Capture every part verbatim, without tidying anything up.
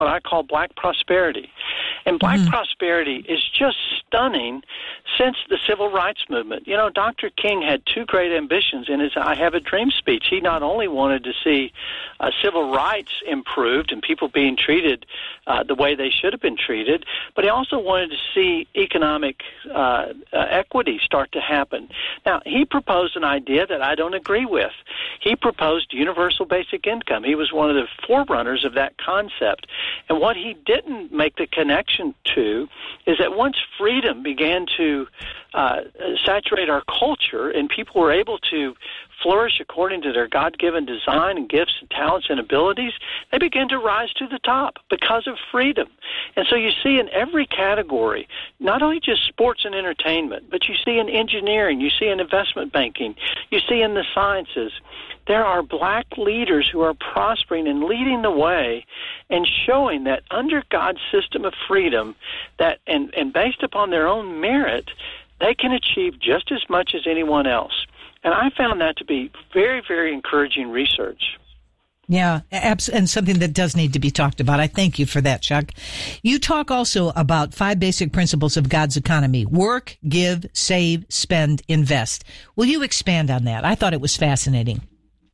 what I call black prosperity. And black mm-hmm. prosperity is just stunning since the civil rights movement. You know, Doctor King had two great ambitions in his I Have a Dream speech. He not only wanted to see uh, civil rights improved and people being treated uh, the way they should have been treated, but he also wanted to see economic uh, uh, equity start to happen. Now, he proposed an idea that I don't agree with. He proposed universal basic income. He was one of the forerunners of that concept. And what he didn't make the connection to is that once freedom began to uh, saturate our culture and people were able to flourish according to their God-given design and gifts and talents and abilities, they began to rise to the top because of freedom. And so you see in every category, not only just sports and entertainment, but you see in engineering, you see in investment banking, you see in the sciences, there are black leaders who are prospering and leading the way and showing that under God's system of freedom, that and, and based upon their own merit, they can achieve just as much as anyone else. And I found that to be very, very encouraging research. Yeah, and something that does need to be talked about. I thank you for that, Chuck. You talk also about five basic principles of God's economy: work, give, save, spend, invest. Will you expand on that? I thought it was fascinating.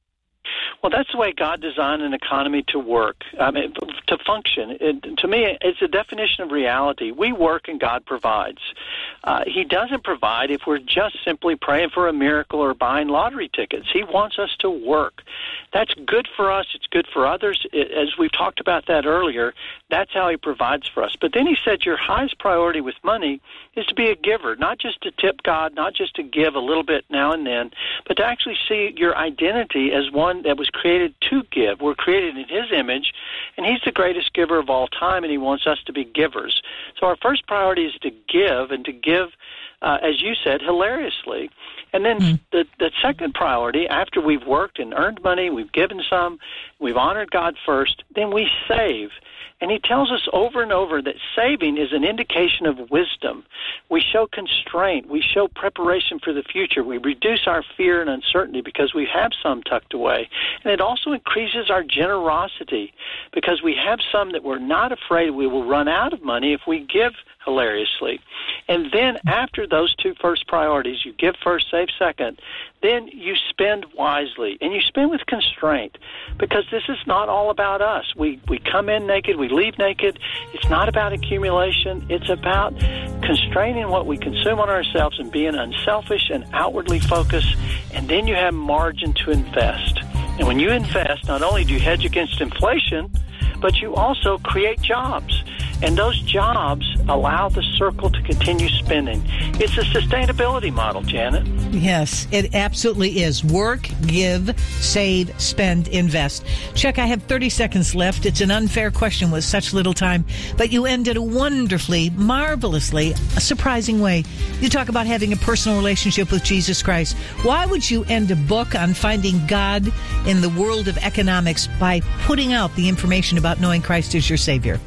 Well, that's the way God designed an economy to work, I mean, to function. It, to me, it's a definition of reality. We work and God provides. Uh, he doesn't provide if we're just simply praying for a miracle or buying lottery tickets. He wants us to work. That's good for us. It's good for others. It, as we've talked about that earlier, that's how he provides for us. But then he said your highest priority with money is to be a giver, not just to tip God, not just to give a little bit now and then, but to actually see your identity as one that was created to give. We're created in his image, and he's the greatest giver of all time, and he wants us to be givers. So our first priority is to give, and to give, uh, as you said, hilariously. And then mm. the, the second priority, after we've worked and earned money, we've given some, we've honored God first, then we save. And he tells us over and over that saving is an indication of wisdom. We show constraint. We show preparation for the future. We reduce our fear and uncertainty because we have some tucked away. And it also increases our generosity because we have some that we're not afraid we will run out of money if we give hilariously. And then after those two first priorities, you give first, save second, then you spend wisely, and you spend with constraint, because this is not all about us. We we come in naked, we leave naked. It's not about accumulation. It's about constraining what we consume on ourselves and being unselfish and outwardly focused, and then you have margin to invest. And when you invest, not only do you hedge against inflation, but you also create jobs. And those jobs allow the circle to continue spinning. It's a sustainability model, Janet. Yes, it absolutely is. Work, give, save, spend, invest. Chuck, I have thirty seconds left. It's an unfair question with such little time, but you ended a wonderfully, marvelously, a surprising way. You talk about having a personal relationship with Jesus Christ. Why would you end a book on finding God in the world of economics by putting out the information about knowing Christ as your Savior?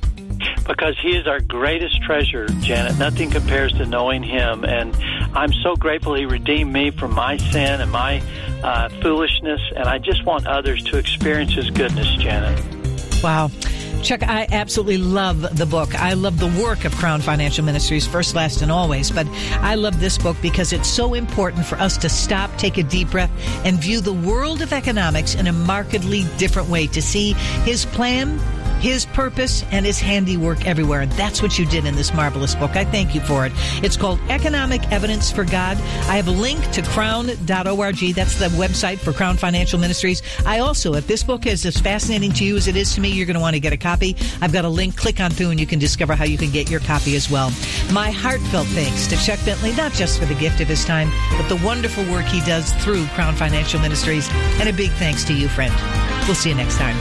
Because he is our greatest treasure, Janet. Nothing compares to knowing him. And I'm so grateful he redeemed me from my sin and my uh, foolishness. And I just want others to experience his goodness, Janet. Wow. Chuck, I absolutely love the book. I love the work of Crown Financial Ministries, first, last, and always. But I love this book because it's so important for us to stop, take a deep breath, and view the world of economics in a markedly different way, to see his plan, his purpose, and his handiwork everywhere. And that's what you did in this marvelous book. I thank you for it. It's called Economic Evidence for God. I have a link to crown dot org. That's the website for Crown Financial Ministries. I also, if this book is as fascinating to you as it is to me, you're going to want to get a copy. I've got a link. Click on through and you can discover how you can get your copy as well. My heartfelt thanks to Chuck Bentley, not just for the gift of his time, but the wonderful work he does through Crown Financial Ministries. And a big thanks to you, friend. We'll see you next time.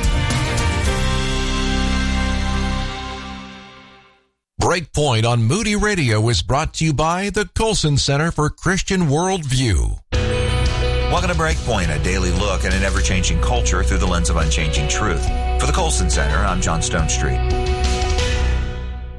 Breakpoint on Moody Radio is brought to you by the Colson Center for Christian Worldview. Welcome to Breakpoint, a daily look at an ever-changing culture through the lens of unchanging truth. For the Colson Center, I'm John Stone Street.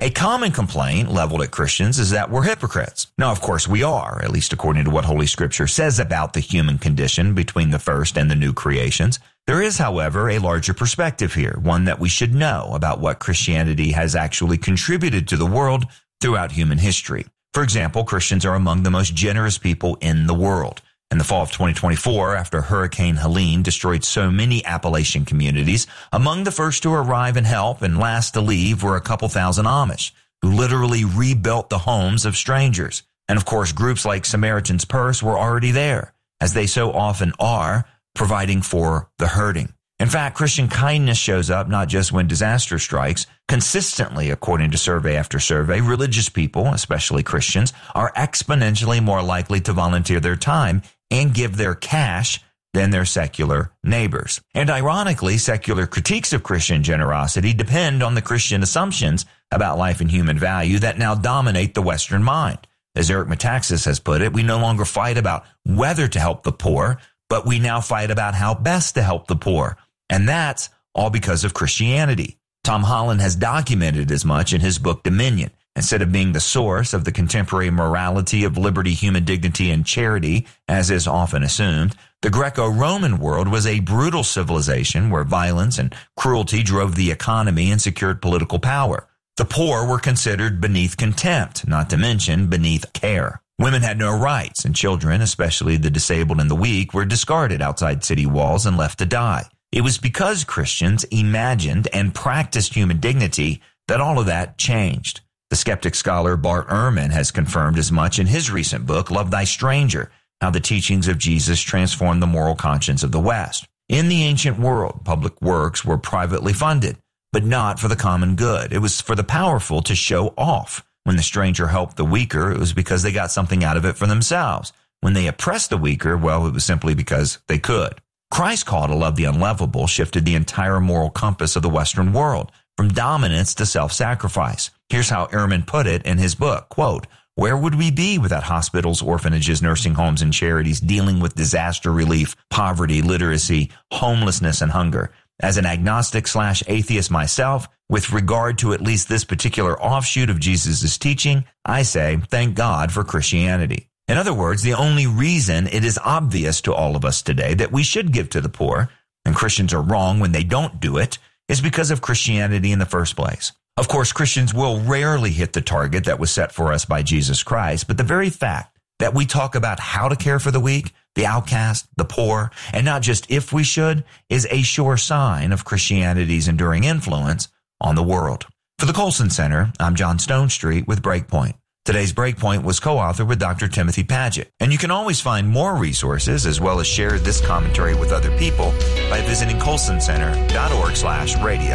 A common complaint leveled at Christians is that we're hypocrites. Now, of course, we are, at least according to what Holy Scripture says about the human condition between the first and the new creations. There is, however, a larger perspective here, one that we should know about what Christianity has actually contributed to the world throughout human history. For example, Christians are among the most generous people in the world. In the fall of twenty twenty-four, after Hurricane Helene destroyed so many Appalachian communities, among the first to arrive and help and last to leave were a couple thousand Amish, who literally rebuilt the homes of strangers. And of course, groups like Samaritan's Purse were already there, as they so often are, providing for the hurting. In fact, Christian kindness shows up not just when disaster strikes. Consistently, according to survey after survey, religious people, especially Christians, are exponentially more likely to volunteer their time and give their cash than their secular neighbors. And ironically, secular critiques of Christian generosity depend on the Christian assumptions about life and human value that now dominate the Western mind. As Eric Metaxas has put it, we no longer fight about whether to help the poor, but we now fight about how best to help the poor. And that's all because of Christianity. Tom Holland has documented as much in his book Dominion. Instead of being the source of the contemporary morality of liberty, human dignity, and charity, as is often assumed, the Greco-Roman world was a brutal civilization where violence and cruelty drove the economy and secured political power. The poor were considered beneath contempt, not to mention beneath care. Women had no rights, and children, especially the disabled and the weak, were discarded outside city walls and left to die. It was because Christians imagined and practiced human dignity that all of that changed. The skeptic scholar Bart Ehrman has confirmed as much in his recent book, Love Thy Stranger, how the teachings of Jesus transformed the moral conscience of the West. In the ancient world, public works were privately funded, but not for the common good. It was for the powerful to show off. When the stranger helped the weaker, it was because they got something out of it for themselves. When they oppressed the weaker, well, it was simply because they could. Christ's call to love the unlovable shifted the entire moral compass of the Western world, from dominance to self-sacrifice. Here's how Ehrman put it in his book, quote, "Where would we be without hospitals, orphanages, nursing homes, and charities dealing with disaster relief, poverty, literacy, homelessness, and hunger? As an agnostic slash atheist myself, with regard to at least this particular offshoot of Jesus' teaching, I say, thank God for Christianity." In other words, the only reason it is obvious to all of us today that we should give to the poor, and Christians are wrong when they don't do it, is because of Christianity in the first place. Of course, Christians will rarely hit the target that was set for us by Jesus Christ, but the very fact that we talk about how to care for the weak, the outcast, the poor, and not just if we should, is a sure sign of Christianity's enduring influence on the world. For the Colson Center, I'm John Stonestreet with Breakpoint. Today's Breakpoint was co-authored with Doctor Timothy Paget, and you can always find more resources as well as share this commentary with other people by visiting colson center dot org slash radio.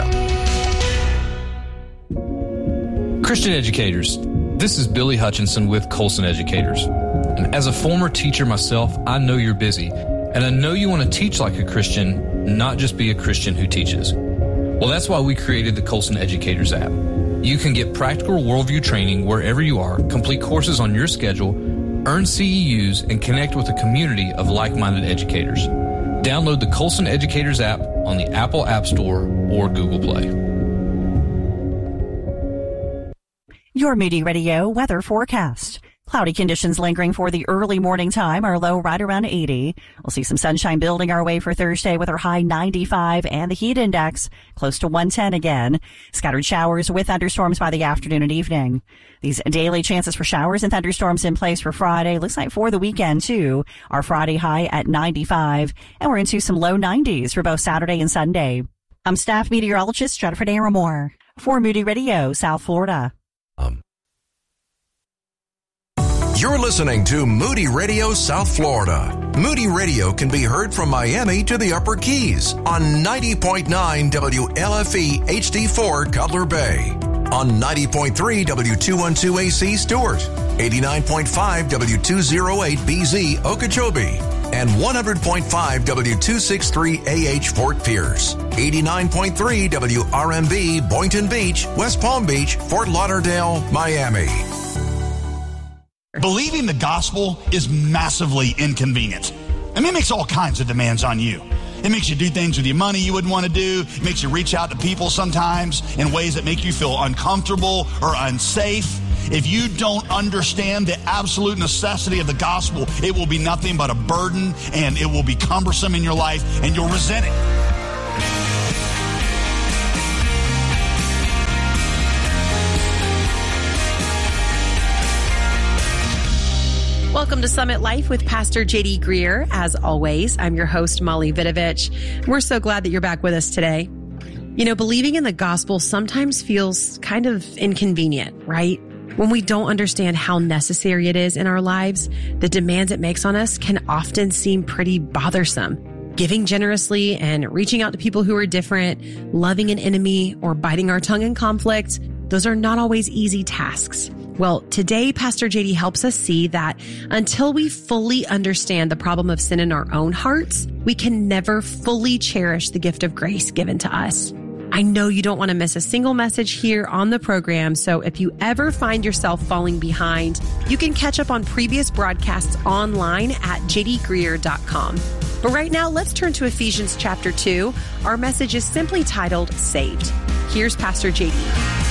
Christian educators, this is Billy Hutchinson with Colson Educators. And as a former teacher myself, I know you're busy, and I know you want to teach like a Christian, not just be a Christian who teaches. Well, that's why we created the Colson Educators app. You can get practical worldview training wherever you are, complete courses on your schedule, earn C E Us, and connect with a community of like-minded educators. Download the Colson Educators app on the Apple App Store or Google Play. Your Moody Radio weather forecast. Cloudy conditions lingering for the early morning time, our low right around eighty. We'll see some sunshine building our way for Thursday with our high ninety-five and the heat index close to one ten again. Scattered showers with thunderstorms by the afternoon and evening. These daily chances for showers and thunderstorms in place for Friday. Looks like for the weekend too. Our Friday high at ninety-five, and we're into some low nineties for both Saturday and Sunday. I'm staff meteorologist Jennifer Aramore for Moody Radio, South Florida. Um. You're listening to Moody Radio South Florida. Moody Radio can be heard from Miami to the Upper Keys on ninety point nine W L F E H D four Cutler Bay, on ninety point three W two twelve A C Stewart, eighty-nine point five W two oh eight B Z Okeechobee, and one hundred point five W two sixty-three A H Fort Pierce, eighty-nine point three W R M B Boynton Beach, West Palm Beach, Fort Lauderdale, Miami. Believing the gospel is massively inconvenient. I mean, it makes all kinds of demands on you. It makes you do things with your money you wouldn't want to do. It makes you reach out to people sometimes in ways that make you feel uncomfortable or unsafe. If you don't understand the absolute necessity of the gospel, it will be nothing but a burden, and it will be cumbersome in your life, and you'll resent it. Welcome to Summit Life with Pastor J D Greear. As always, I'm your host, Molly Vidovich. We're so glad that you're back with us today. You know, believing in the gospel sometimes feels kind of inconvenient, right? When we don't understand how necessary it is in our lives, the demands it makes on us can often seem pretty bothersome. Giving generously and reaching out to people who are different, loving an enemy, or biting our tongue in conflict, those are not always easy tasks. Well, today, Pastor J D helps us see that until we fully understand the problem of sin in our own hearts, we can never fully cherish the gift of grace given to us. I know you don't want to miss a single message here on the program, so if you ever find yourself falling behind, you can catch up on previous broadcasts online at j d greear dot com. But right now, let's turn to Ephesians chapter two. Our message is simply titled, Saved. Here's Pastor J D.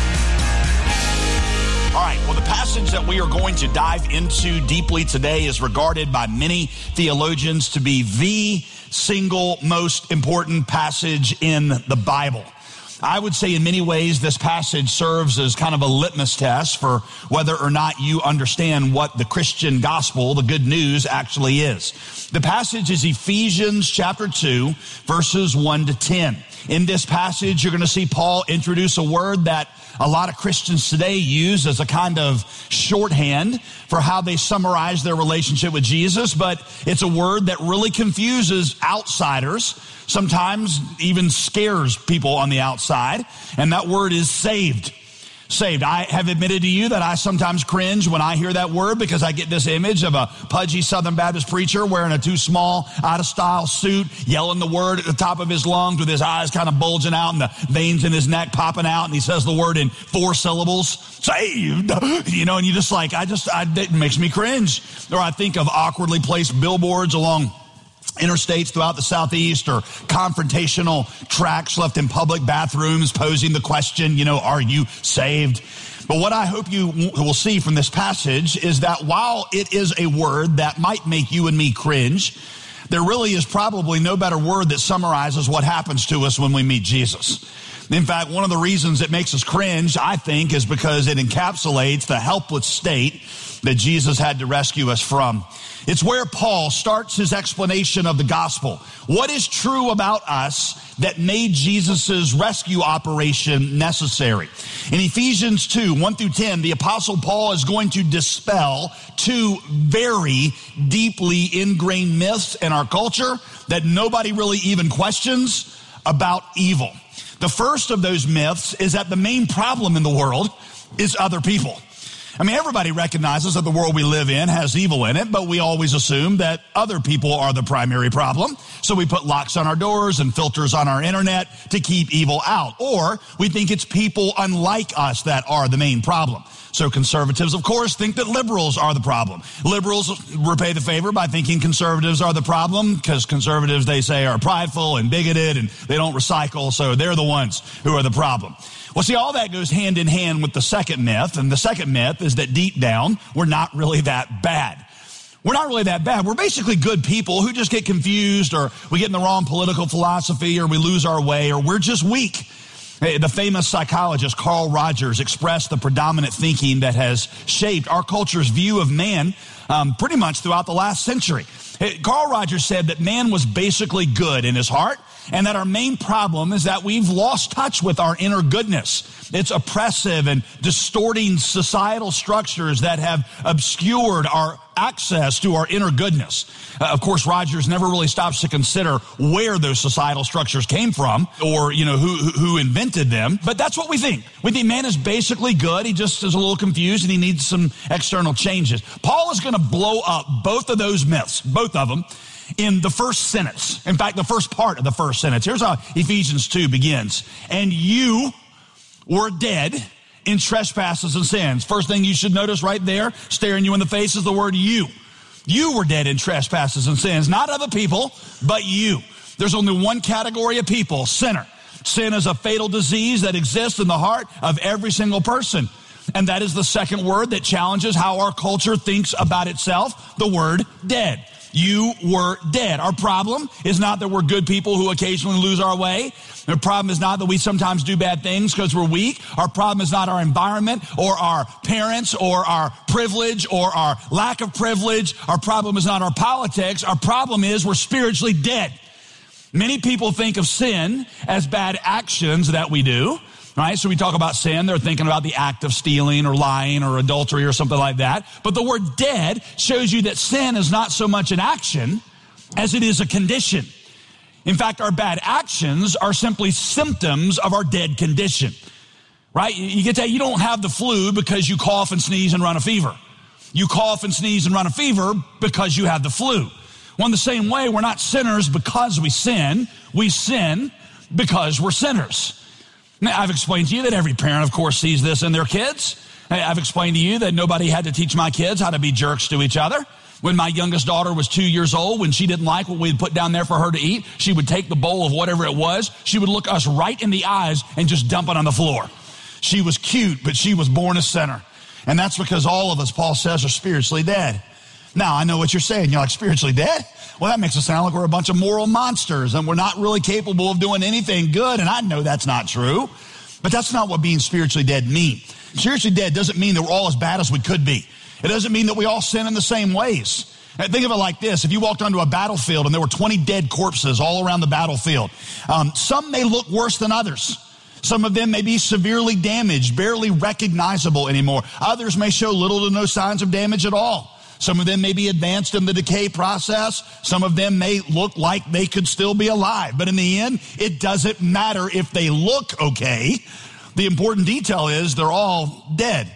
All right, well, the passage that we are going to dive into deeply today is regarded by many theologians to be the single most important passage in the Bible. I would say in many ways this passage serves as kind of a litmus test for whether or not you understand what the Christian gospel, the good news, actually is. The passage is Ephesians chapter two, verses one to ten. In this passage, you're going to see Paul introduce a word that a lot of Christians today use as a kind of shorthand for how they summarize their relationship with Jesus, but it's a word that really confuses outsiders, sometimes even scares people on the outside, and that word is saved. Saved. I have admitted to you that I sometimes cringe when I hear that word because I get this image of a pudgy Southern Baptist preacher wearing a too small, out-of-style suit, yelling the word at the top of his lungs with his eyes kind of bulging out and the veins in his neck popping out, and he says the word in four syllables, saved, you know, and you just like, I just, I, it makes me cringe. Or I think of awkwardly placed billboards along interstates throughout the Southeast, or confrontational tracts left in public bathrooms posing the question, you know, are you saved? But what I hope you will see from this passage is that while it is a word that might make you and me cringe, there really is probably no better word that summarizes what happens to us when we meet Jesus. In fact, one of the reasons it makes us cringe, I think, is because it encapsulates the helpless state that Jesus had to rescue us from. It's where Paul starts his explanation of the gospel. What is true about us that made Jesus' rescue operation necessary? In Ephesians two, one through ten, the Apostle Paul is going to dispel two very deeply ingrained myths in our culture that nobody really even questions about evil. The first of those myths is that the main problem in the world is other people. I mean, everybody recognizes that the world we live in has evil in it, but we always assume that other people are the primary problem. So we put locks on our doors and filters on our internet to keep evil out. Or we think it's people unlike us that are the main problem. So conservatives, of course, think that liberals are the problem. Liberals repay the favor by thinking conservatives are the problem because conservatives, they say, are prideful and bigoted and they don't recycle, so they're the ones who are the problem. Well, see, all that goes hand in hand with the second myth, and the second myth is that deep down, we're not really that bad. We're not really that bad. We're basically good people who just get confused, or we get in the wrong political philosophy, or we lose our way, or we're just weak. The famous psychologist Carl Rogers expressed the predominant thinking that has shaped our culture's view of man um, pretty much throughout the last century. Carl Rogers said that man was basically good in his heart, and that our main problem is that we've lost touch with our inner goodness. It's oppressive and distorting societal structures that have obscured our access to our inner goodness. Uh, of course, Rogers never really stops to consider where those societal structures came from, or, you know, who, who invented them. But that's what we think. We think man is basically good. He just is a little confused and he needs some external changes. Paul is going to blow up both of those myths, both of them, in the first sentence. In fact, the first part of the first sentence. Here's how Ephesians two begins. And you were dead in trespasses and sins. First thing you should notice right there, staring you in the face, is the word you. You were dead in trespasses and sins. Not other people, but you. There's only one category of people, sinner. Sin is a fatal disease that exists in the heart of every single person. And that is the second word that challenges how our culture thinks about itself, the word dead. You were dead. Our problem is not that we're good people who occasionally lose our way. The problem is not that we sometimes do bad things because we're weak. Our problem is not our environment or our parents or our privilege or our lack of privilege. Our problem is not our politics. Our problem is we're spiritually dead. Many people think of sin as bad actions that we do. Right? So we talk about sin, they're thinking about the act of stealing or lying or adultery or something like that. But the word dead shows you that sin is not so much an action as it is a condition. In fact, our bad actions are simply symptoms of our dead condition. Right? You get that? You don't have the flu because you cough and sneeze and run a fever. You cough and sneeze and run a fever because you have the flu. Well, in the same way, we're not sinners because we sin. We sin because we're sinners. Now, I've explained to you that every parent, of course, sees this in their kids. I've explained to you that nobody had to teach my kids how to be jerks to each other. When my youngest daughter was two years old, when she didn't like what we'd put down there for her to eat, she would take the bowl of whatever it was. She would look us right in the eyes and just dump it on the floor. She was cute, but she was born a sinner. And that's because all of us, Paul says, are spiritually dead. Now, I know what you're saying. You're like, spiritually dead? Well, that makes it sound like we're a bunch of moral monsters and we're not really capable of doing anything good. And I know that's not true. But that's not what being spiritually dead means. Spiritually dead doesn't mean that we're all as bad as we could be. It doesn't mean that we all sin in the same ways. And think of it like this. If you walked onto a battlefield and there were twenty dead corpses all around the battlefield, um, some may look worse than others. Some of them may be severely damaged, barely recognizable anymore. Others may show little to no signs of damage at all. Some of them may be advanced in the decay process. Some of them may look like they could still be alive. But in the end, it doesn't matter if they look okay. The important detail is they're all dead.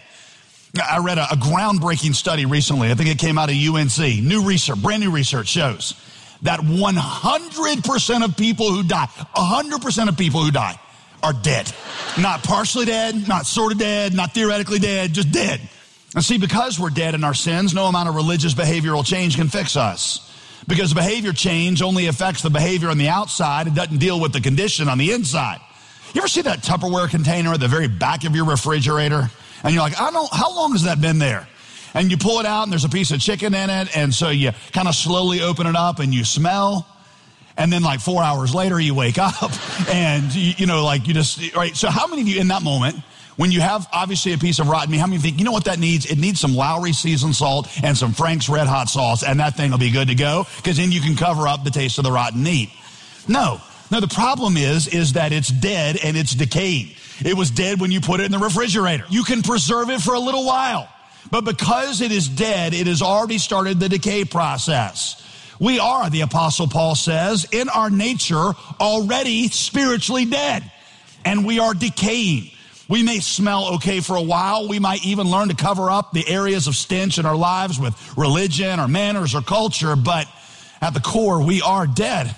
I read a, a groundbreaking study recently. I think it came out of U N C. New research, brand new research shows that one hundred percent of people who die, one hundred percent of people who die are dead. Not partially dead, not sort of dead, not theoretically dead, just dead. And see, because we're dead in our sins, no amount of religious behavioral change can fix us. Because behavior change only affects the behavior on the outside. It doesn't deal with the condition on the inside. You ever see that Tupperware container at the very back of your refrigerator? And you're like, I don't, how long has that been there? And you pull it out and there's a piece of chicken in it. And so you kind of slowly open it up and you smell. And then like four hours later, you wake up and, you, you know, like you just, right. So how many of you in that moment, when you have obviously a piece of rotten meat, how many think, you know what that needs? It needs some Lowry seasoned salt and some Frank's Red Hot sauce, and that thing will be good to go, because then you can cover up the taste of the rotten meat. No. No, the problem is, is that it's dead and it's decaying. It was dead when you put it in the refrigerator. You can preserve it for a little while, but because it is dead, it has already started the decay process. We are, the Apostle Paul says, in our nature already spiritually dead, and we are decaying. We may smell okay for a while. We might even learn to cover up the areas of stench in our lives with religion or manners or culture, but at the core, we are dead.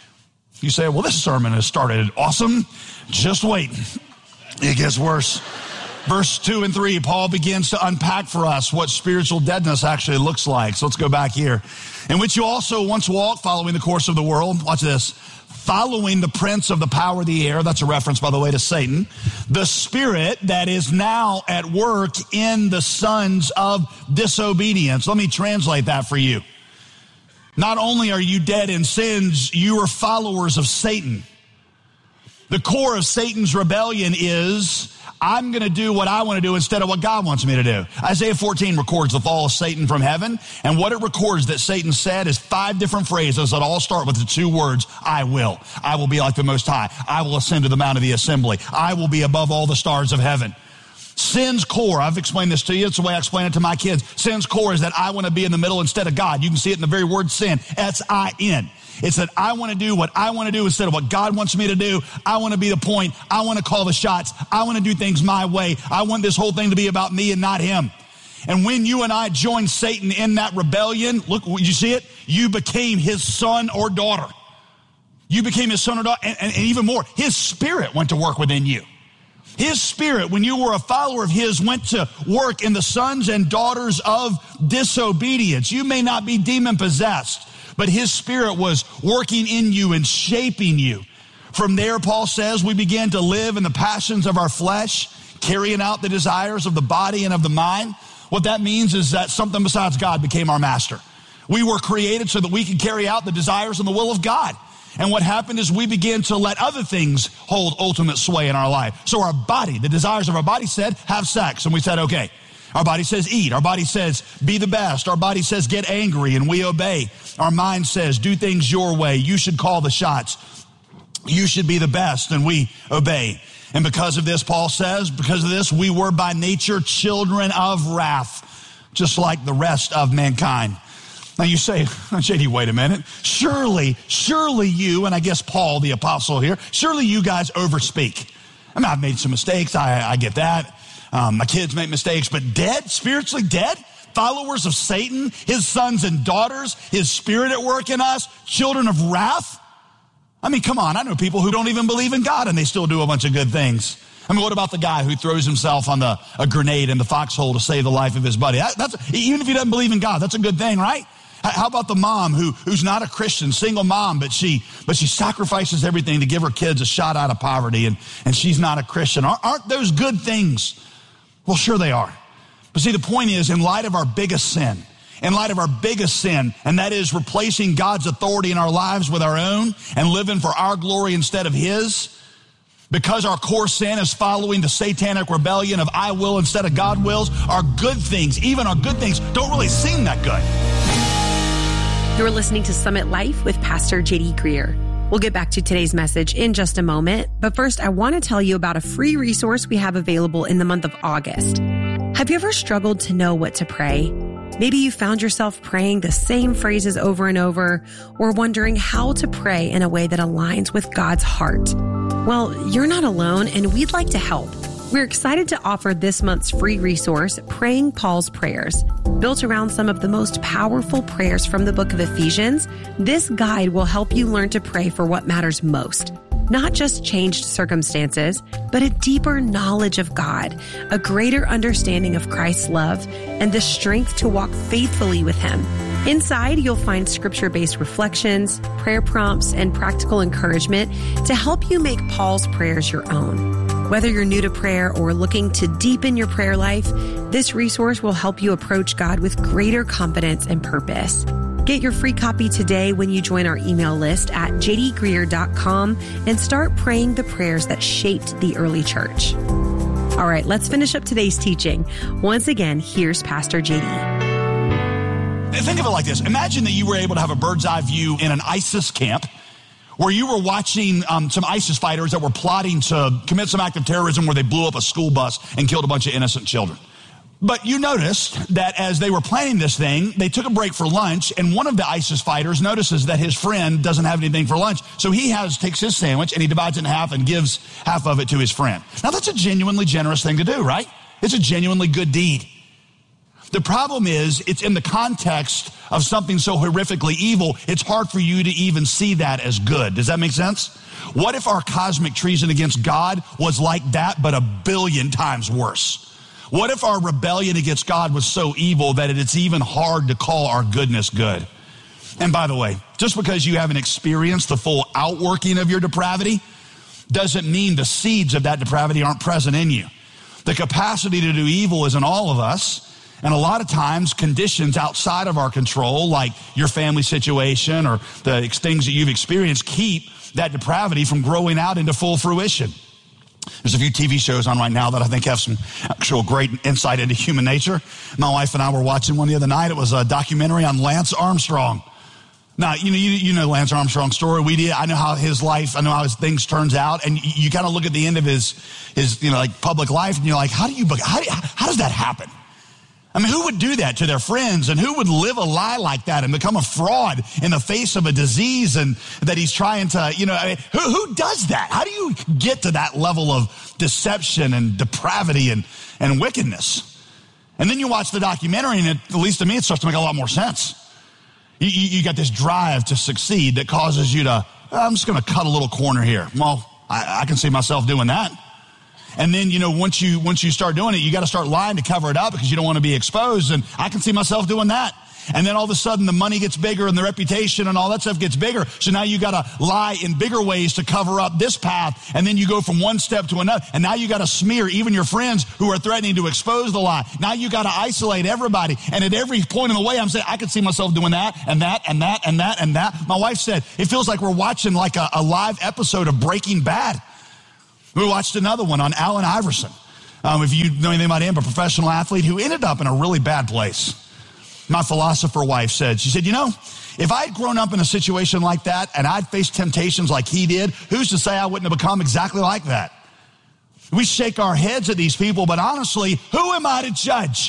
You say, well, this sermon has started awesome. Just wait. It gets worse. Verse two and three, Paul begins to unpack for us what spiritual deadness actually looks like. So let's go back here. In which you also once walked, following the course of the world. Watch this. Following the prince of the power of the air. That's a reference, by the way, to Satan. The spirit that is now at work in the sons of disobedience. Let me translate that for you. Not only are you dead in sins, you are followers of Satan. The core of Satan's rebellion is, I'm going to do what I want to do instead of what God wants me to do. Isaiah fourteen records the fall of Satan from heaven. And what it records that Satan said is five different phrases that all start with the two words, I will. I will be like the Most High. I will ascend to the mount of the assembly. I will be above all the stars of heaven. Sin's core, I've explained this to you. It's the way I explain it to my kids. Sin's core is that I want to be in the middle instead of God. You can see it in the very word sin. S I N. It's that I want to do what I want to do instead of what God wants me to do. I want to be the point. I want to call the shots. I want to do things my way. I want this whole thing to be about me and not him. And when you and I joined Satan in that rebellion, look, you see it? You became his son or daughter. You became his son or daughter. And, and, and even more, his spirit went to work within you. His spirit, when you were a follower of his, went to work in the sons and daughters of disobedience. You may not be demon possessed, but his Spirit was working in you and shaping you. From there, Paul says, we began to live in the passions of our flesh, carrying out the desires of the body and of the mind. What that means is that something besides God became our master. We were created so that we could carry out the desires and the will of God. And what happened is we began to let other things hold ultimate sway in our life. So our body, the desires of our body said, have sex. And we said, okay. Our body says, eat. Our body says, be the best. Our body says, get angry, and we obey. Our mind says, do things your way. You should call the shots. You should be the best, and we obey. And because of this, Paul says, because of this, we were by nature children of wrath, just like the rest of mankind. Now you say, J D, wait a minute. Surely, surely you, and I guess Paul, the apostle here, surely you guys overspeak. I mean, I've made some mistakes. I, I get that. Um, my kids make mistakes, but dead, spiritually dead, followers of Satan, his sons and daughters, his Spirit at work in us, children of wrath. I mean, come on, I know people who don't even believe in God and they still do a bunch of good things. I mean, what about the guy who throws himself on the a grenade in the foxhole to save the life of his buddy? That, that's, even if he doesn't believe in God, that's a good thing, right? How about the mom who, who's not a Christian, single mom, but she but she sacrifices everything to give her kids a shot out of poverty, and, and she's not a Christian? Aren't, aren't those good things? Well, sure they are. But see, the point is, in light of our biggest sin, in light of our biggest sin, and that is replacing God's authority in our lives with our own and living for our glory instead of his, because our core sin is following the satanic rebellion of I will instead of God wills, our good things, even our good things, don't really seem that good. You're listening to Summit Life with Pastor J D Greer. We'll get back to today's message in just a moment, but first I want to tell you about a free resource we have available in the month of August. Have you ever struggled to know what to pray? Maybe you found yourself praying the same phrases over and over, or wondering how to pray in a way that aligns with God's heart. Well, you're not alone, and we'd like to help. We're excited to offer this month's free resource, Praying Paul's Prayers. Built around some of the most powerful prayers from the book of Ephesians, this guide will help you learn to pray for what matters most. Not just changed circumstances, but a deeper knowledge of God, a greater understanding of Christ's love, and the strength to walk faithfully with him. Inside, you'll find scripture-based reflections, prayer prompts, and practical encouragement to help you make Paul's prayers your own. Whether you're new to prayer or looking to deepen your prayer life, this resource will help you approach God with greater confidence and purpose. Get your free copy today when you join our email list at j d greer dot com and start praying the prayers that shaped the early church. All right, let's finish up today's teaching. Once again, here's Pastor J D. Think of it like this. Imagine that you were able to have a bird's eye view in an ISIS camp where you were watching um, some ISIS fighters that were plotting to commit some act of terrorism where they blew up a school bus and killed a bunch of innocent children. But you noticed that as they were planning this thing, they took a break for lunch, and one of the ISIS fighters notices that his friend doesn't have anything for lunch. So he has takes his sandwich and he divides it in half and gives half of it to his friend. Now that's a genuinely generous thing to do, right? It's a genuinely good deed. The problem is, it's in the context of something so horrifically evil, it's hard for you to even see that as good. Does that make sense? What if our cosmic treason against God was like that, but a billion times worse? What if our rebellion against God was so evil that it's even hard to call our goodness good? And by the way, just because you haven't experienced the full outworking of your depravity doesn't mean the seeds of that depravity aren't present in you. The capacity to do evil is in all of us. And a lot of times, conditions outside of our control, like your family situation or the things that you've experienced, keep that depravity from growing out into full fruition. There's a few T V shows on right now that I think have some actual great insight into human nature. My wife and I were watching one the other night. It was a documentary on Lance Armstrong. Now, you know, you, you know Lance Armstrong's story. We did. I know how his life, I know how his things turns out. And you, you kind of look at the end of his, his, you know, like public life, and you're like, how do you, how, how does that happen? I mean, who would do that to their friends, and who would live a lie like that and become a fraud in the face of a disease and that he's trying to, you know, I mean, who, who does that? How do you get to that level of deception and depravity and, and wickedness? And then you watch the documentary, and it, at least to me, it starts to make a lot more sense. You, you, you got this drive to succeed that causes you to, I'm just going to cut a little corner here. Well, I, I can see myself doing that. And then, you know, once you once you start doing it, you got to start lying to cover it up because you don't want to be exposed. And I can see myself doing that. And then all of a sudden the money gets bigger and the reputation and all that stuff gets bigger. So now you got to lie in bigger ways to cover up this path. And then you go from one step to another. And now you got to smear even your friends who are threatening to expose the lie. Now you got to isolate everybody. And at every point in the way, I'm saying, I could see myself doing that and that and that and that and that. My wife said, it feels like we're watching like a, a live episode of Breaking Bad. We watched another one on Allen Iverson. Um, if you know anything about him, a professional athlete who ended up in a really bad place. My philosopher wife said, she said, you know, if I had grown up in a situation like that and I'd faced temptations like he did, who's to say I wouldn't have become exactly like that? We shake our heads at these people, but honestly, who am I to judge?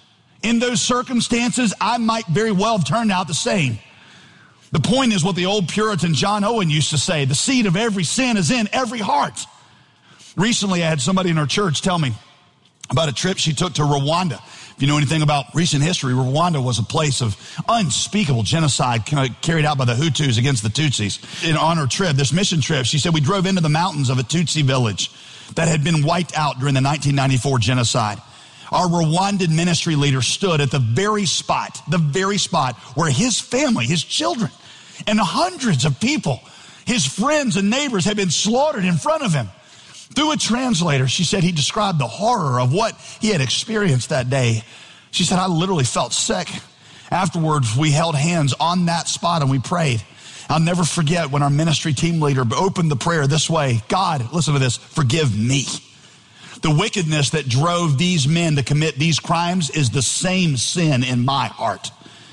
In those circumstances, I might very well have turned out the same. The point is what the old Puritan John Owen used to say, the seed of every sin is in every heart. Recently, I had somebody in our church tell me about a trip she took to Rwanda. If you know anything about recent history, Rwanda was a place of unspeakable genocide carried out by the Hutus against the Tutsis. In on her trip, this mission trip, she said, we drove into the mountains of a Tutsi village that had been wiped out during the nineteen ninety-four genocide. Our Rwandan ministry leader stood at the very spot, the very spot where his family, his children, and hundreds of people, his friends and neighbors had been slaughtered in front of him. Through a translator, she said he described the horror of what he had experienced that day. She said, I literally felt sick. Afterwards, we held hands on that spot and we prayed. I'll never forget when our ministry team leader opened the prayer this way. God, listen to this, forgive me. The wickedness that drove these men to commit these crimes is the same sin in my heart.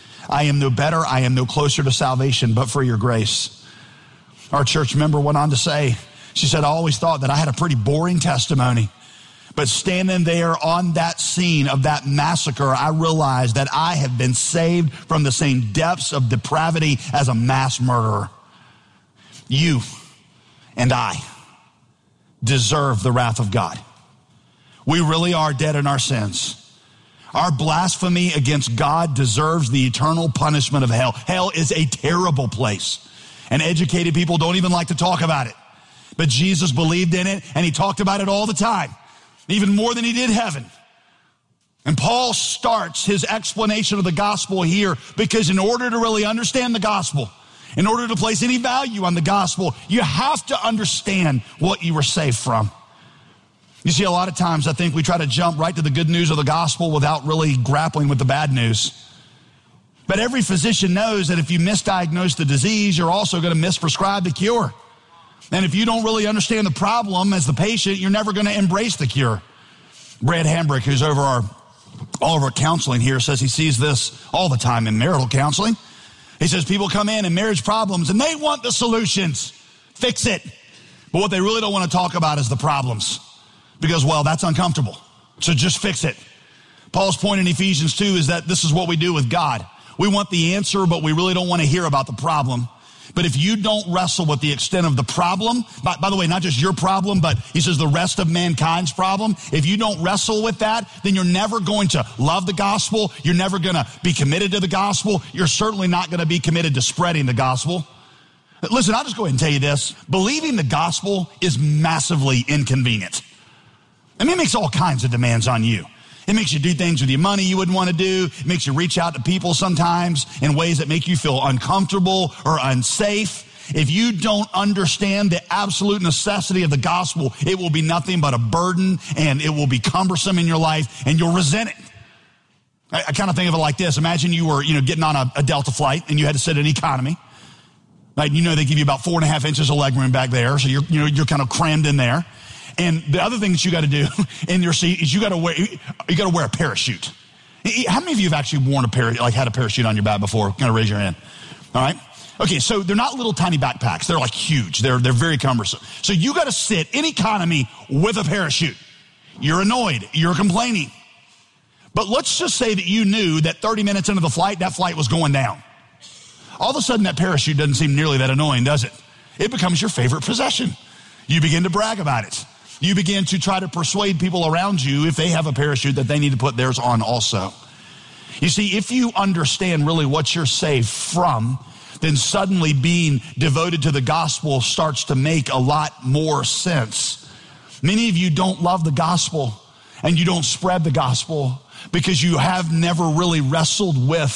I am no better, I am no closer to salvation, but for your grace. Our church member went on to say, she said, I always thought that I had a pretty boring testimony. But standing there on that scene of that massacre, I realized that I have been saved from the same depths of depravity as a mass murderer. You and I deserve the wrath of God. We really are dead in our sins. Our blasphemy against God deserves the eternal punishment of hell. Hell is a terrible place. And educated people don't even like to talk about it. But Jesus believed in it, and he talked about it all the time, even more than he did heaven. And Paul starts his explanation of the gospel here because in order to really understand the gospel, in order to place any value on the gospel, you have to understand what you were saved from. You see, a lot of times I think we try to jump right to the good news of the gospel without really grappling with the bad news. But every physician knows that if you misdiagnose the disease, you're also going to misprescribe the cure. And if you don't really understand the problem as the patient, you're never going to embrace the cure. Brad Hambrick, who's over our, all of our counseling here, says he sees this all the time in marital counseling. He says people come in in marriage problems and they want the solutions. Fix it. But what they really don't want to talk about is the problems. Because, well, that's uncomfortable. So just fix it. Paul's point in Ephesians two is that this is what we do with God. We want the answer, but we really don't want to hear about the problem. But if you don't wrestle with the extent of the problem, by, by the way, not just your problem, but he says the rest of mankind's problem, if you don't wrestle with that, then you're never going to love the gospel. You're never going to be committed to the gospel. You're certainly not going to be committed to spreading the gospel. Listen, I'll just go ahead and tell you this. Believing the gospel is massively inconvenient. I mean, it makes all kinds of demands on you. It makes you do things with your money you wouldn't want to do. It makes you reach out to people sometimes in ways that make you feel uncomfortable or unsafe. If you don't understand the absolute necessity of the gospel, it will be nothing but a burden and it will be cumbersome in your life and you'll resent it. I, I kind of think of it like this. Imagine you were, you know, getting on a, a Delta flight and you had to sit in economy. Right? You know, they give you about four and a half inches of leg room back there. So you're, you know, you're kind of crammed in there. And the other thing that you got to do in your seat is you got to wear, you got to wear a parachute. How many of you have actually worn a parachute, like had a parachute on your back before? Kind of raise your hand. All right. Okay. So they're not little tiny backpacks. They're like huge. They're, they're very cumbersome. So you got to sit in economy with a parachute. You're annoyed. You're complaining. But let's just say that you knew that thirty minutes into the flight, that flight was going down. All of a sudden that parachute doesn't seem nearly that annoying, does it? It becomes your favorite possession. You begin to brag about it. You begin to try to persuade people around you, if they have a parachute, that they need to put theirs on also. You see, if you understand really what you're saved from, then suddenly being devoted to the gospel starts to make a lot more sense. Many of you don't love the gospel and you don't spread the gospel because you have never really wrestled with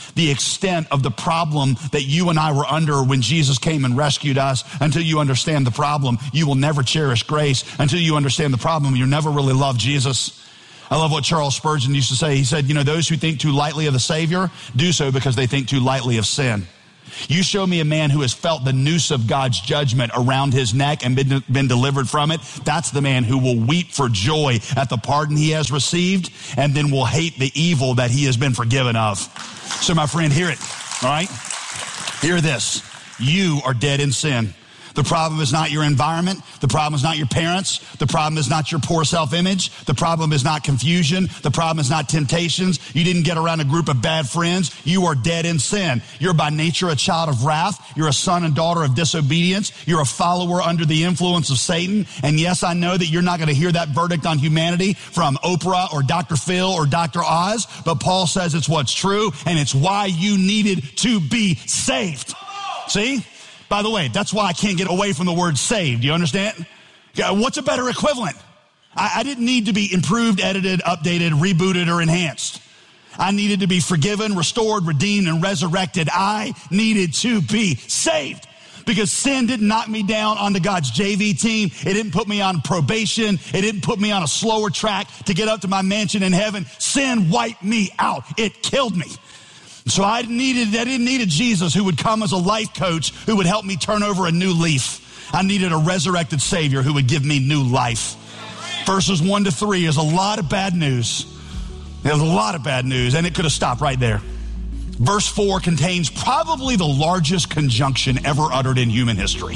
the extent of the problem that you and I were under when Jesus came and rescued us. Until you understand the problem, you will never cherish grace. Until you understand the problem, you'll never really love Jesus. I love what Charles Spurgeon used to say. He said, you know, those who think too lightly of the Savior do so because they think too lightly of sin. You show me a man who has felt the noose of God's judgment around his neck and been, been delivered from it. That's the man who will weep for joy at the pardon he has received and then will hate the evil that he has been forgiven of. So my friend, hear it, all right? Hear this. You are dead in sin. The problem is not your environment. The problem is not your parents. The problem is not your poor self-image. The problem is not confusion. The problem is not temptations. You didn't get around a group of bad friends. You are dead in sin. You're by nature a child of wrath. You're a son and daughter of disobedience. You're a follower under the influence of Satan. And yes, I know that you're not going to hear that verdict on humanity from Oprah or Doctor Phil or Doctor Oz, but Paul says it's what's true, and it's why you needed to be saved. See? By the way, that's why I can't get away from the word saved. You understand? What's a better equivalent? I, I didn't need to be improved, edited, updated, rebooted, or enhanced. I needed to be forgiven, restored, redeemed, and resurrected. I needed to be saved because sin didn't knock me down onto God's J V team. It didn't put me on probation. It didn't put me on a slower track to get up to my mansion in heaven. Sin wiped me out. It killed me. So I needed, I didn't need a Jesus who would come as a life coach who would help me turn over a new leaf. I needed a resurrected Savior who would give me new life. Verses one to three is a lot of bad news. There's a lot of bad news, and it could have stopped right there. Verse four contains probably the largest conjunction ever uttered in human history.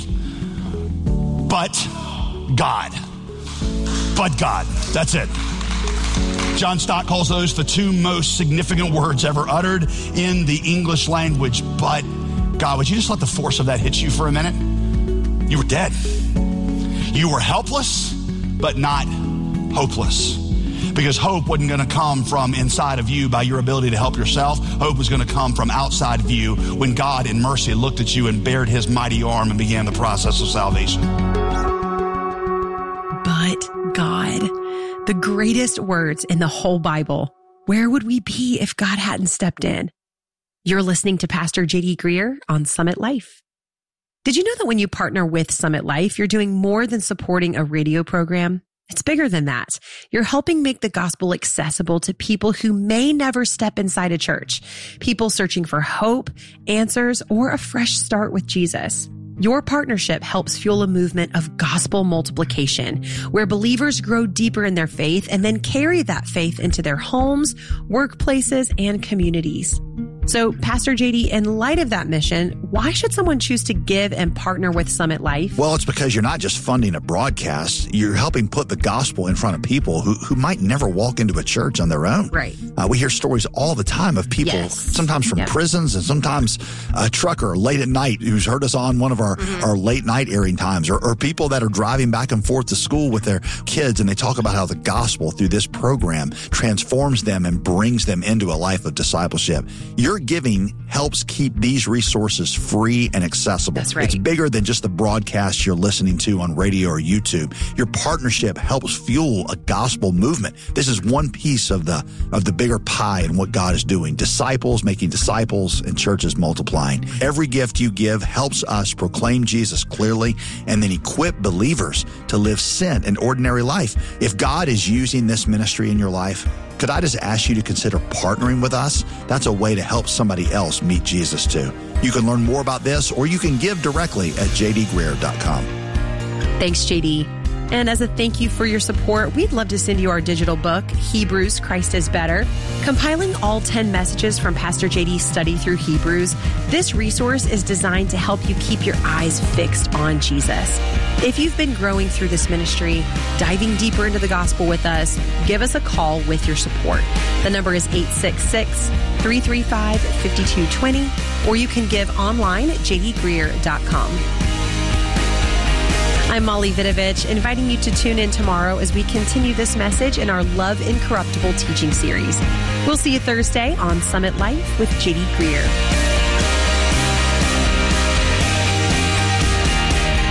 But God. But God. That's it. John Stott calls those the two most significant words ever uttered in the English language. But God, would you just let the force of that hit you for a minute? You were dead. You were helpless, but not hopeless. Because hope wasn't going to come from inside of you by your ability to help yourself. Hope was going to come from outside of you when God in mercy looked at you and bared his mighty arm and began the process of salvation. But God. The greatest words in the whole Bible. Where would we be if God hadn't stepped in? You're listening to Pastor J D Greer on Summit Life. Did you know that when you partner with Summit Life, you're doing more than supporting a radio program? It's bigger than that. You're helping make the gospel accessible to people who may never step inside a church, people searching for hope, answers, or a fresh start with Jesus. Your partnership helps fuel a movement of gospel multiplication, where believers grow deeper in their faith and then carry that faith into their homes, workplaces, and communities. So, Pastor J D, in light of that mission, why should someone choose to give and partner with Summit Life? Well, it's because you're not just funding a broadcast, you're helping put the gospel in front of people who, who might never walk into a church on their own. Right. Uh, we hear stories all the time of people, yes. sometimes from yep. prisons and sometimes a trucker late at night who's heard us on one of our, mm-hmm. our late night airing times, or, or people that are driving back and forth to school with their kids, and they talk about how the gospel through this program transforms them and brings them into a life of discipleship. Your giving helps keep these resources free and accessible. That's right. It's bigger than just the broadcast you're listening to on radio or YouTube. Your partnership helps fuel a gospel movement. This is one piece of the of the bigger pie and what God is doing. Disciples making disciples and churches multiplying. Every gift you give helps us proclaim Jesus clearly and then equip believers to live sent and ordinary life. If God is using this ministry in your life, could I just ask you to consider partnering with us? That's a way to help somebody else meet Jesus too. You can learn more about this, or you can give directly at j d greer dot com. Thanks, J D. And as a thank you for your support, we'd love to send you our digital book, Hebrews, Christ is Better. Compiling all ten messages from Pastor J D's study through Hebrews, this resource is designed to help you keep your eyes fixed on Jesus. If you've been growing through this ministry, diving deeper into the gospel with us, give us a call with your support. The number is eight six six, three three five, five two two zero, or you can give online at j d greer dot com. I'm Molly Vidovich, inviting you to tune in tomorrow as we continue this message in our Love Incorruptible teaching series. We'll see you Thursday on Summit Life with J D Greer.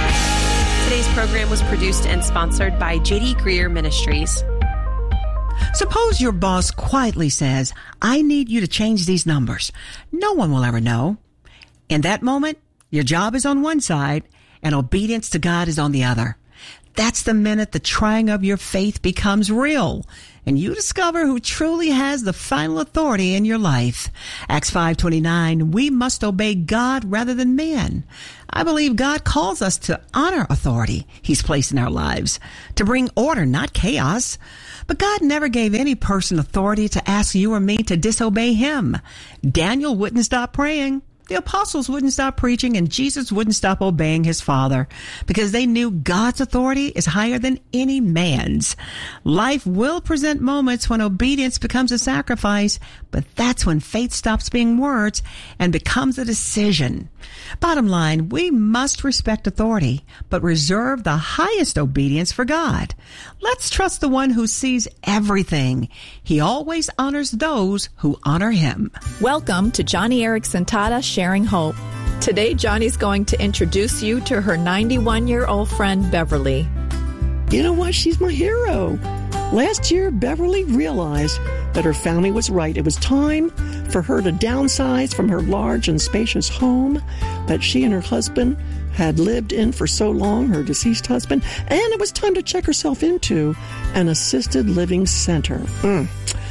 Today's program was produced and sponsored by J D Greer Ministries. Suppose your boss quietly says, I need you to change these numbers. No one will ever know. In that moment, your job is on one side and obedience to God is on the other. That's the minute the trying of your faith becomes real and you discover who truly has the final authority in your life. Acts five twenty-nine, we must obey God rather than man. I believe God calls us to honor authority He's placed in our lives, to bring order, not chaos. But God never gave any person authority to ask you or me to disobey Him. Daniel wouldn't stop praying. The apostles wouldn't stop preaching, and Jesus wouldn't stop obeying His Father because they knew God's authority is higher than any man's. Life will present moments when obedience becomes a sacrifice, but that's when faith stops being words and becomes a decision. Bottom line, we must respect authority, but reserve the highest obedience for God. Let's trust the one who sees everything. He always honors those who honor Him. Welcome to Johnny Erickson Tata Sharing Hope. Today, Johnny's going to introduce you to her ninety-one-year-old friend, Beverly. You know what? She's my hero. Last year, Beverly realized that her family was right. It was time for her to downsize from her large and spacious home that she and her husband had lived in for so long, her deceased husband, and it was time to check herself into an assisted living center. Mm.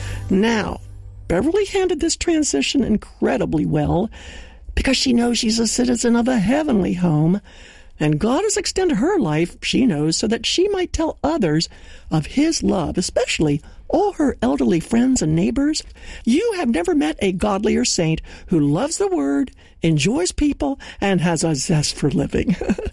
Now, Beverly handled this transition incredibly well because she knows she's a citizen of a heavenly home, and God has extended her life, she knows, so that she might tell others of His love, especially all her elderly friends and neighbors. You have never met a godlier saint who loves the Word, enjoys people, and has a zest for living.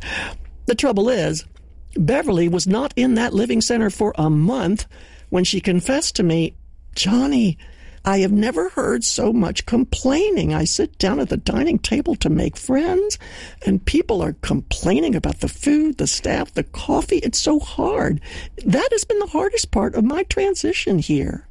The trouble is, Beverly was not in that living center for a month when she confessed to me, Johnny, I have never heard so much complaining. I sit down at the dining table to make friends, and people are complaining about the food, the staff, the coffee. It's so hard. That has been the hardest part of my transition here.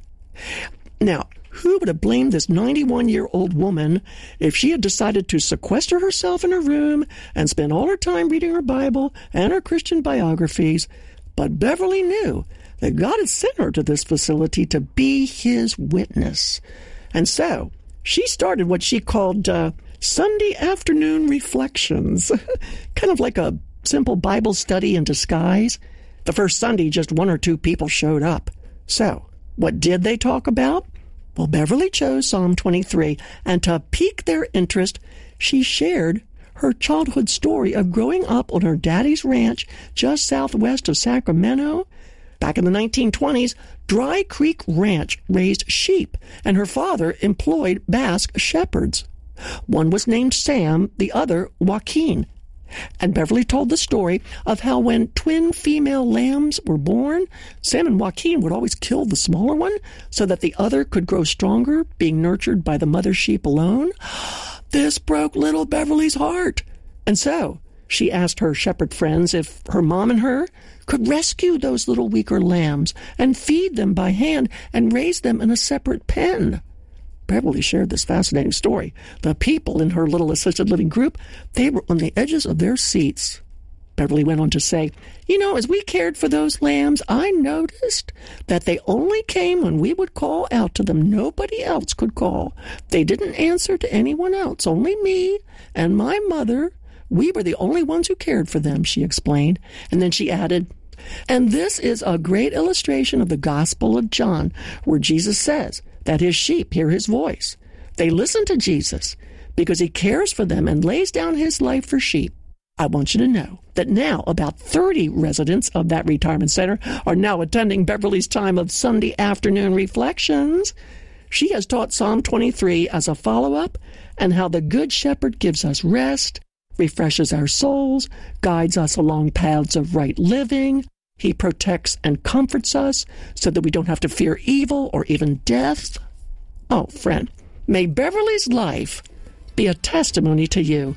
Now, who would have blamed this ninety-one-year-old woman if she had decided to sequester herself in her room and spend all her time reading her Bible and her Christian biographies? But Beverly knew that God had sent her to this facility to be His witness. And so she started what she called uh, Sunday afternoon reflections, kind of like a simple Bible study in disguise. The first Sunday, just one or two people showed up. So what did they talk about? Well, Beverly chose Psalm twenty-three, and to pique their interest, she shared her childhood story of growing up on her daddy's ranch just southwest of Sacramento. Back in the nineteen twenties, Dry Creek Ranch raised sheep, and her father employed Basque shepherds. One was named Sam, the other Joaquin. And Beverly told the story of how when twin female lambs were born, Sam and Joaquin would always kill the smaller one so that the other could grow stronger, being nurtured by the mother sheep alone. This broke little Beverly's heart. And so she asked her shepherd friends if her mom and her could rescue those little weaker lambs and feed them by hand and raise them in a separate pen. Beverly shared this fascinating story. The people in her little assisted living group, they were on the edges of their seats. Beverly went on to say, you know, as we cared for those lambs, I noticed that they only came when we would call out to them. Nobody else could call. They didn't answer to anyone else, only me and my mother. We were the only ones who cared for them, she explained. And then she added, and this is a great illustration of the Gospel of John, where Jesus says that His sheep hear His voice. They listen to Jesus because He cares for them and lays down His life for sheep. I want you to know that now about thirty residents of that retirement center are now attending Beverly's time of Sunday afternoon reflections. She has taught Psalm twenty-three as a follow-up and how the Good Shepherd gives us rest, refreshes our souls, guides us along paths of right living. He protects and comforts us so that we don't have to fear evil or even death. Oh, friend, may Beverly's life be a testimony to you.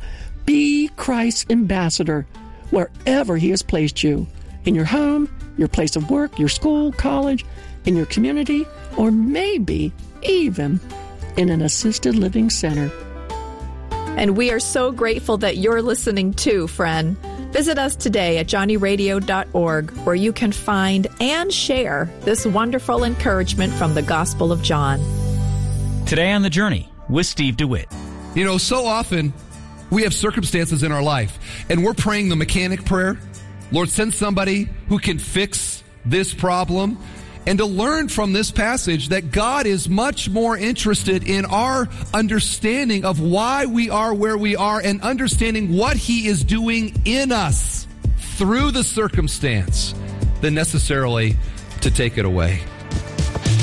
Be Christ's ambassador wherever He has placed you, in your home, your place of work, your school, college, in your community, or maybe even in an assisted living center. And we are so grateful that you're listening too, friend. Visit us today at johnny radio dot org, where you can find and share this wonderful encouragement from the Gospel of John. Today on The Journey with Steve DeWitt. You know, so often we have circumstances in our life, and we're praying the mechanic prayer. Lord, send somebody who can fix this problem. And to learn from this passage that God is much more interested in our understanding of why we are where we are and understanding what He is doing in us through the circumstance than necessarily to take it away.